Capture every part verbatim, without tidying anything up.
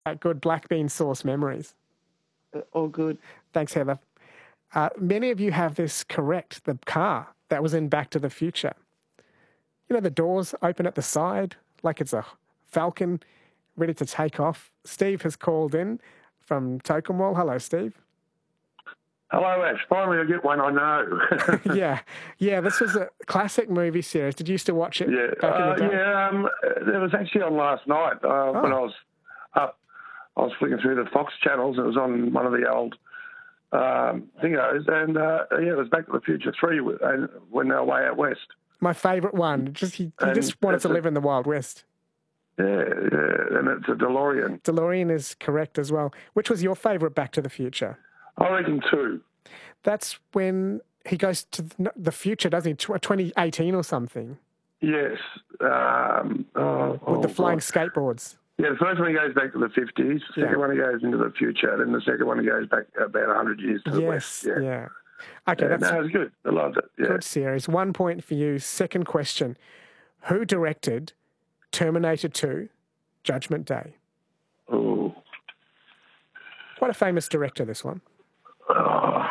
Uh, good black bean sauce memories. All good. Thanks, Heather. Uh, many of you have this correct. The car that was in Back to the Future. You know, the doors open at the side like it's a Falcon ready to take off. Steve has called in from Tokemwall. Hello, Steve. Hello, Ash. Finally, I get one I know. yeah, yeah. This was a classic movie series. Did you used to watch it yeah, back in the uh, day? yeah. Um, it was actually on last night uh, oh. when I was up. I was flicking through the Fox channels. It was on one of the old um, thingos, and uh, yeah, it was Back to the Future three, and when they were way out west. My favourite one. Just he, he just wanted to live a, in the Wild West. Yeah, yeah, and it's a DeLorean. DeLorean is correct as well. Which was your favourite Back to the Future? I reckon two. That's when he goes to the future, doesn't he? twenty eighteen or something. Yes. Um, oh, With oh, the flying God. skateboards. Yeah, the first one he goes back to the fifties. The second yeah. one he goes into the future. Then the second one he goes back about one hundred years to the yes, west. Yeah. yeah. Okay, yeah, that's no, it was good. I loved it. Yeah. Good series. One point for you. Second question. Who directed Terminator two, Judgment Day? Oh. Quite a famous director, this one. Oh,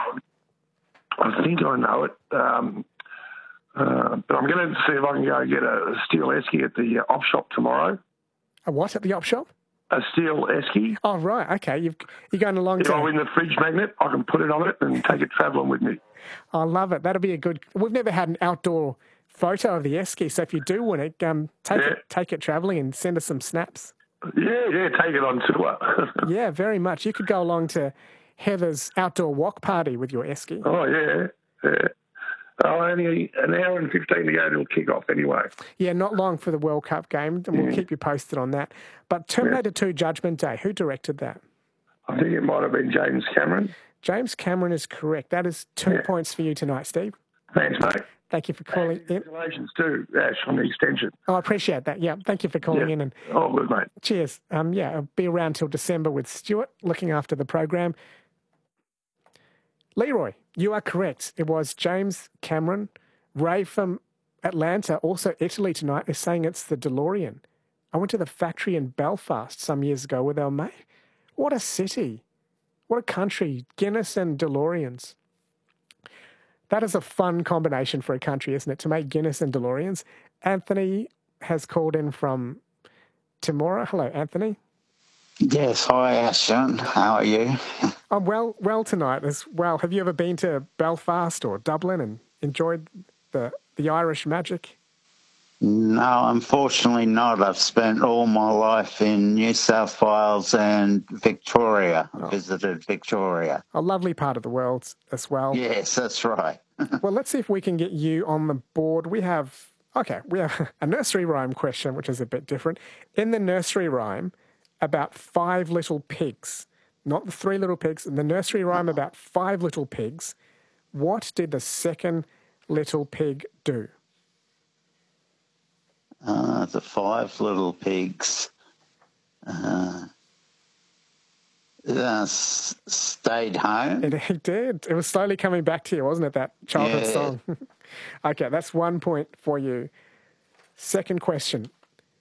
I think I know it. Um, uh, but I'm going to see if I can go get a steel esky at the op shop tomorrow. A what at the op shop? A steel esky. Oh, right. Okay. You've, you're going along if to... I win the fridge magnet, I can put it on it and take it travelling with me. I love it. That'll be a good... We've never had an outdoor photo of the esky, so if you do win it, um, take yeah. it take it travelling and send us some snaps. Yeah, yeah, take it on tour. yeah, very much. You could go along to Heather's outdoor walk party with your esky. Oh, yeah, yeah. Oh, only an hour and fifteen to go till kick-off anyway. Yeah, not long for the World Cup game, and we'll yeah. keep you posted on that. But Terminator yeah. two Judgment Day, who directed that? I think it might have been James Cameron. James Cameron is correct. That is two yeah. points for you tonight, Steve. Thanks, mate. Thank you for calling in. Congratulations too, Ash, on the extension. Oh, I appreciate that. Yeah, thank you for calling yeah. in. And oh, good, mate. Cheers. Um, yeah, I'll be around till December with Stuart, looking after the program. Leroy, you are correct. It was James Cameron. Ray from Atlanta, also Italy tonight, is saying it's the DeLorean. I went to the factory in Belfast some years ago with our mate. What a city. What a country. Guinness and DeLoreans. That is a fun combination for a country, isn't it, to make Guinness and DeLoreans? Anthony has called in from Timora. Hello, Anthony. Yes, hi, Ashton. How are you? I'm well, well tonight as well. Have you ever been to Belfast or Dublin and enjoyed the the Irish magic? No, unfortunately not. I've spent all my life in New South Wales and Victoria. I oh. visited Victoria. A lovely part of the world as well. Yes, that's right. Well, let's see if we can get you on the board. We have, okay, we have a nursery rhyme question, which is a bit different. In the nursery rhyme, about five little pigs, not the three little pigs, in the nursery rhyme about five little pigs, what did the second little pig do? Uh, the five little pigs uh, uh, s- stayed home. It, it did. It was slowly coming back to you, wasn't it, that childhood yeah. song? Okay, that's one point for you. Second question.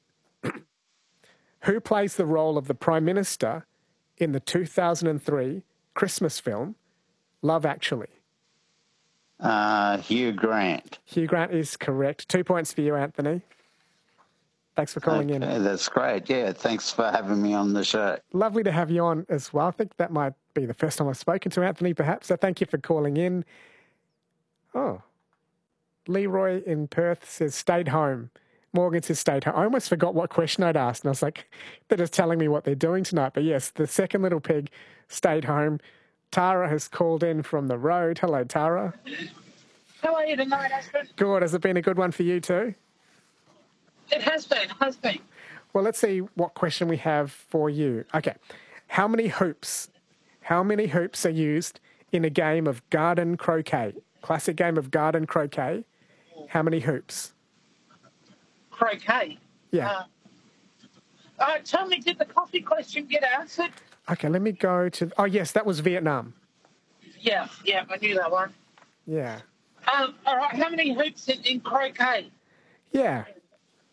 Who plays the role of the Prime Minister in the two thousand three Christmas film, Love Actually? Uh, Hugh Grant. Hugh Grant is correct. Two points for you, Anthony. Thanks for calling okay, in. That's great. Yeah, thanks for having me on the show. Lovely to have you on as well. I think that might be the first time I've spoken to Anthony, perhaps. So thank you for calling in. Oh, Leroy in Perth says, stayed home. Morgan says, stayed home. I almost forgot what question I'd asked. And I was like, they're just telling me what they're doing tonight. But yes, the second little pig stayed home. Tara has called in from the road. Hello, Tara. How are you tonight, Ashford? Good. Has it been a good one for you too? It has been, it has been. Well, let's see what question we have for you. Okay. How many hoops, how many hoops are used in a game of garden croquet? Classic game of garden croquet. How many hoops? Croquet? Yeah. Uh, uh, tell me, did the coffee question get answered? Okay, let me go to... Oh, yes, that was Vietnam. Yeah, yeah, I knew that one. Yeah. Um, all right, how many hoops in, in croquet? Yeah.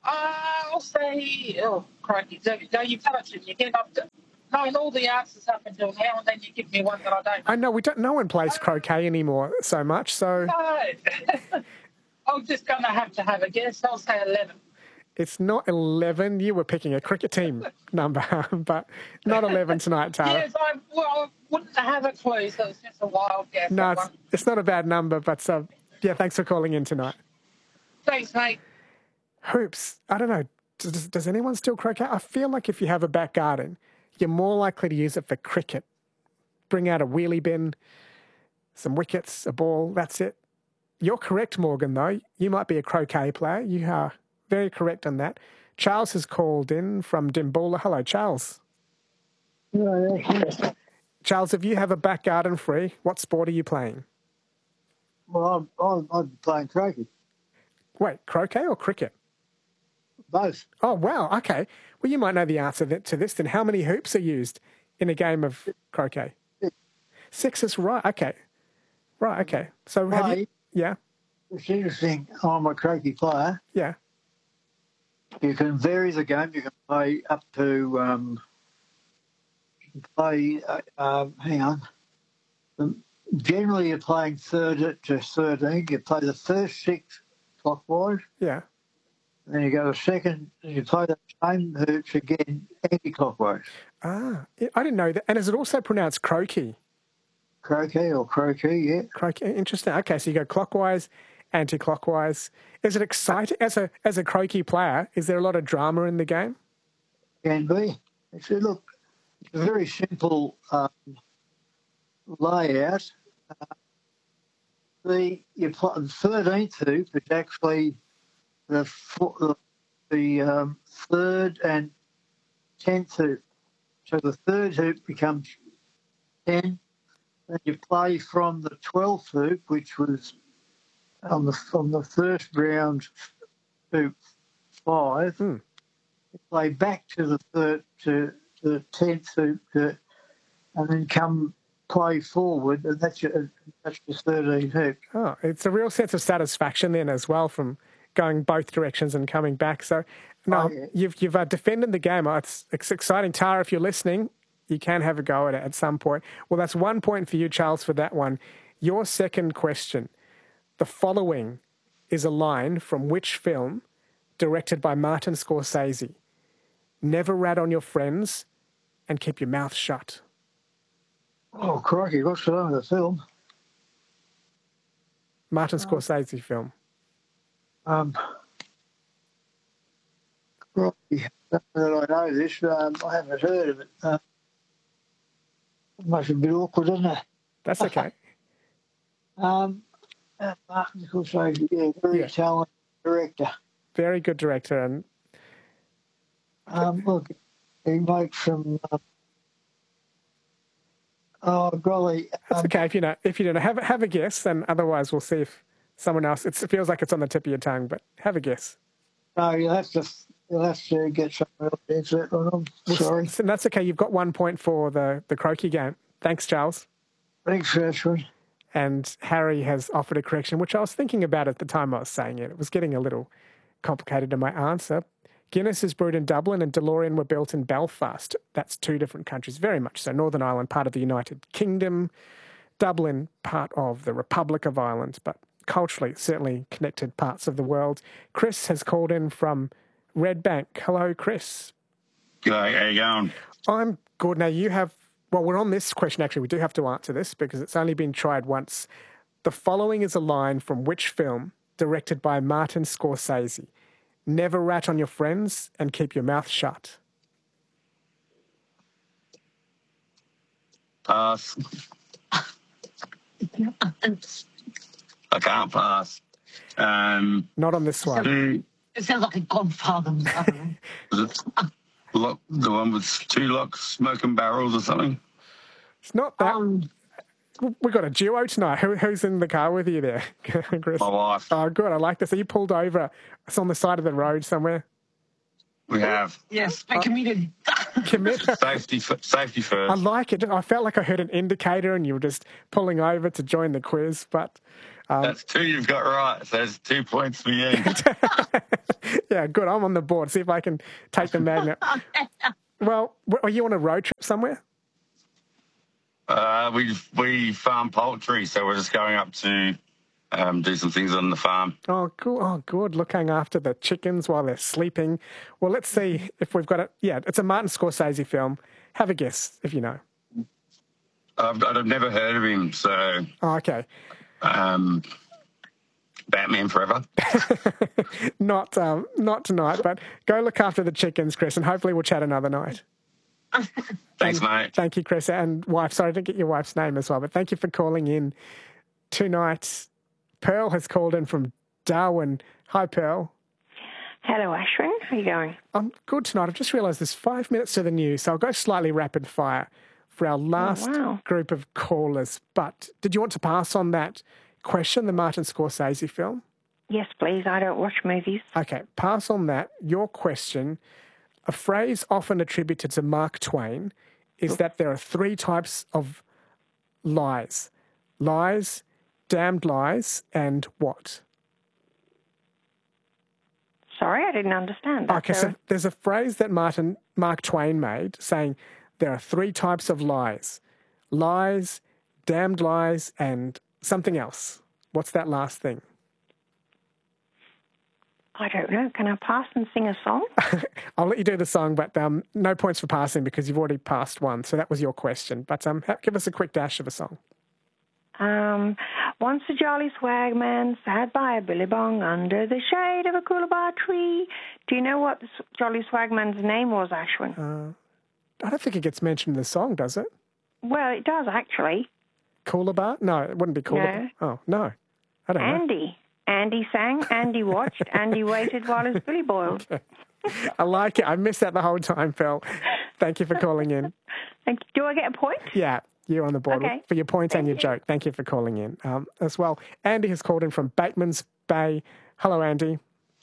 Uh, I'll say, oh, crikey, so, so you've done it to me. You get up to knowing all the answers up until now, and then you give me one that I don't know. I know we don't. No one plays croquet anymore so much. So No. I'm just going to have to have a guess. I'll say eleven. it's not eleven. You were picking a cricket team number, but not eleven tonight, Tara. Yes, I, well, I wouldn't have a clue, so it's just a wild guess. No, that it's, one. it's not a bad number, but uh, yeah, thanks for calling in tonight. Thanks, mate. Hoops. I don't know. Does, does anyone still croquet? I feel like if you have a back garden, you're more likely to use it for cricket. Bring out a wheelie bin, some wickets, a ball, that's it. You're correct, Morgan, though. You might be a croquet player. You are very correct on that. Charles has called in from Dimboola. Hello, Charles. Yeah, yeah. Charles, if you have a back garden free, what sport are you playing? Well, I'm, I'm, I'm playing cricket. Wait, croquet or cricket? Both. Oh, wow. Okay. Well, you might know the answer to this. Then how many hoops are used in a game of croquet? Six. Six is right. Okay. Right. Okay. So have you... Play. Yeah. It's interesting. I'm a croquet player. Yeah. You can vary the game. You can play up to, um, you can play, uh, um, hang on. Um, generally, you're playing third to thirteen. You play the first six clockwise. Yeah. Then you go to second, and you play the same hoops again anti-clockwise. Ah, I didn't know that. And is it also pronounced croquet? Croquet or croquet, yeah. Croquet, interesting. Okay, so you go clockwise, anti-clockwise. Is it exciting as a as a croquet player? Is there a lot of drama in the game? Can be. It's a, look, it's a very simple um, layout. Uh, the you play, the thirteenth hoop is actually the the, the um, third and tenth hoop. So the third hoop becomes ten. And you play from the twelfth hoop, which was on the from the first round hoop five. Hmm. You play back to the third to the tenth hoop, to, and then come play forward, and that's your that's your thirteenth hoop. Oh, it's a real sense of satisfaction then as well from going both directions and coming back. So, no, Oh, yeah. you've you've uh, defended the game. Oh, it's, it's exciting, Tara. If you're listening, you can have a go at it at some point. Well, that's one point for you, Charles, for that one. Your second question. The following is a line from which film directed by Martin Scorsese? Never rat on your friends and keep your mouth shut. Oh, crikey, what's the name of the film? Martin Scorsese film. Um, crikey, not that I know this, um, I haven't heard of it. Uh, it must be a bit awkward, isn't it? That's okay. Um, uh, Martin Scorsese, yeah, very Yeah. talented director. Very good director. And Um, look, he makes some. Uh, oh, golly. that's Um, okay if you know. If you don't know, have, have a guess, and otherwise we'll see if someone else. It's, it feels like it's on the tip of your tongue, but have a guess. no, you'll have to. You'll have to get someone else to answer that one. I'm sorry. So that's okay. You've got one point for the, the croquet game. Thanks, Charles. Thanks for that one. And Harry has offered a correction, which I was thinking about at the time I was saying it. It was getting a little complicated in my answer. Guinness is brewed in Dublin and DeLorean were built in Belfast. That's two different countries, very much so. Northern Ireland, part of the United Kingdom. Dublin, part of the Republic of Ireland, but culturally, certainly connected parts of the world. Chris has called in from Red Bank. Hello, Chris. G'day, how you going? I'm good. Now, you have... Well, we're on this question, actually. We do have to answer this because it's only been tried once. The following is a line from which film directed by Martin Scorsese? Never rat on your friends and keep your mouth shut. Pass. I can't pass. Um, Not on this one. two, It sounds like a Godfather movie. was it lock, the one with two locks, smoking barrels or something? It's not that. um, We got a duo tonight. Who, who's in the car with you there, Chris? My wife. Oh, good. I like this. So you pulled over. It's on the side of the road somewhere. We have yes, we committed. Commit. safety. f- Safety I first. like it. I felt like I heard an indicator and you were just pulling over to join the quiz, but um, That's two you've got right. So there's two points for you. yeah, Yeah, good. I'm on the board. See if I can take the magnet. Well, are you on a road trip somewhere? Uh, we we farm poultry, so we're just going up to um, do some things on the farm. Oh, cool. Oh, good. Looking after the chickens while they're sleeping. Well, let's see if we've got it. Yeah, it's a Martin Scorsese film. Have a guess if you know. I've, I've never heard of him, so... Oh, okay. Um, Batman Forever. not, um, not tonight, but go look after the chickens, Chris, and hopefully we'll chat another night. Thanks, and mate. Thank you, Chris, and wife. Sorry, I didn't get your wife's name as well, but thank you for calling in tonight. Pearl has called in from Darwin. Hi, Pearl. Hello, Ashwin. How are you going? I'm good tonight. I've just realised there's five minutes to the news, so I'll go slightly rapid fire for our last oh, wow. group of callers. But did you want to pass on that question, the Martin Scorsese film? Yes, please. I don't watch movies. Okay, pass on that. Your question, a phrase often attributed to Mark Twain is that there are three types of lies. Lies, damned lies, and what? Sorry, I didn't understand that. Okay, so there's a phrase that Martin Mark Twain made saying there are three types of lies. Lies, damned lies, and something else. What's that last thing? I don't know. Can I pass and sing a song? I'll let you do the song, but um, no points for passing because you've already passed one. So that was your question. But um, give us a quick dash of a song. Um, once a jolly swagman sat by a billabong under the shade of a coolabah tree. Do you know what the jolly swagman's name was, Ashwin? Uh, I don't think it gets mentioned in the song, does it? Well, it does, actually. Coolabah? No, it wouldn't be Coolabah. No. Oh, no. I don't know. Andy. Andy sang, Andy watched, Andy waited while his billy boiled. Okay. I like it. I missed that the whole time, Phil. Thank you for calling in. Thank you. Do I get a point? Yeah, you're on the board okay. for your point Thank and your you. joke. Thank you for calling in um, as well. Andy has called in from Bateman's Bay. Hello, Andy.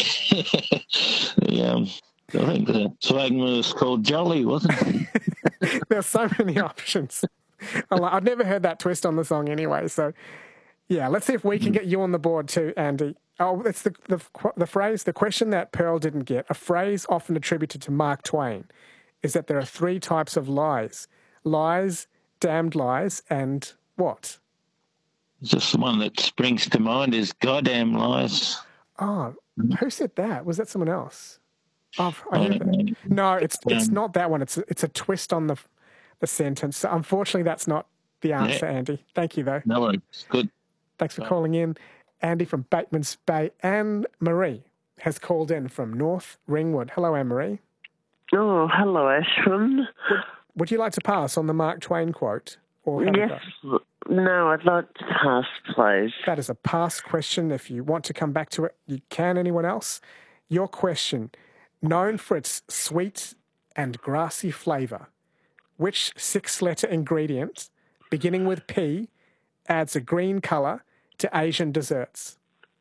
the, um, I think the swagman was called Jolly, wasn't it? There's so many options. I've never heard that twist on the song anyway, so... Yeah, let's see if we can get you on the board too, Andy. Oh, it's the, the the phrase, the question that Pearl didn't get. A phrase often attributed to Mark Twain is that there are three types of lies. Lies, damned lies, and what? Just the one that springs to mind is goddamn lies. Oh, who said that? Was that someone else? Oh, I heard that. No, it's it's not that one. It's a, it's a twist on the the sentence. So unfortunately, that's not the answer, yeah. Andy. Thank you, though. No worries. Good. Thanks for calling in. Andy from Bateman's Bay. Anne-Marie has called in from North Ringwood. Hello, Anne-Marie. Oh, hello, Ashwin. Would, would you like to pass on the Mark Twain quote? Or yes. No, I'd like to pass, please. That is a pass question. If you want to come back to it, you can. Anyone else? Your question, known for its sweet and grassy flavour, which six-letter ingredient, beginning with P, adds a green colour to Asian desserts?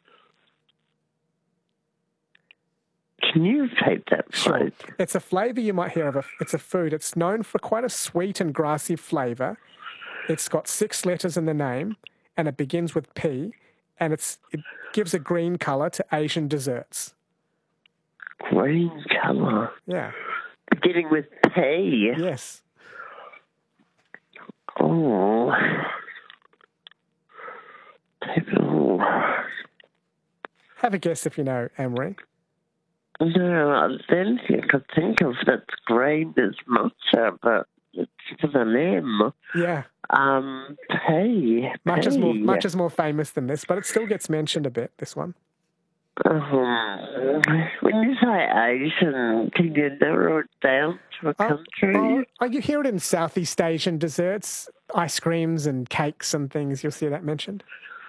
Can you repeat that, please? Sure. It's a flavour you might hear of. A, it's a food. It's known for quite a sweet and grassy flavour. It's got six letters in the name, and it begins with P, and it's it gives a green colour to Asian desserts. Green colour? Yeah. Beginning with P? Yes. Oh... People. Have a guess if you know, Anne-Marie. No, the only thing I could think of that's green is matcha, but it's with an M. Yeah. Um, P. Matcha's more, matcha's more famous than this, but it still gets mentioned a bit, this one. Um, when you say Asian, can you narrow it down to a oh, country? Oh, you hear it in Southeast Asian desserts, ice creams and cakes and things. You'll see that mentioned.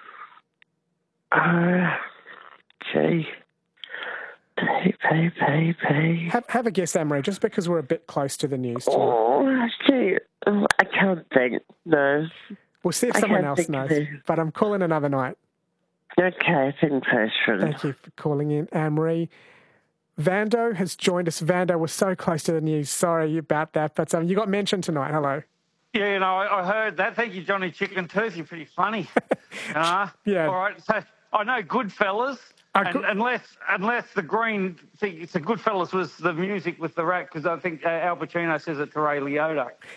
Uh, gee. P, P, P, P. Have, have a guess, Anne-Marie, just because we're a bit close to the news. Too. Oh, gee. I can't think. No. We'll see if someone else knows. But I'm calling another night. Okay, think person. Thank you for calling in, Anne-Marie. Vando has joined us. Vando was so close to the news. Sorry about that, but um, you got mentioned tonight. Hello. Yeah, you know, I, I heard that. Thank you, Johnny Chicken Tooth. You're pretty funny. uh, yeah. All right. So I know Goodfellas. I And, could- unless unless the green thing, it's a Goodfellas was the music with the rat, because I think uh, Al Pacino says it to Ray Liotta.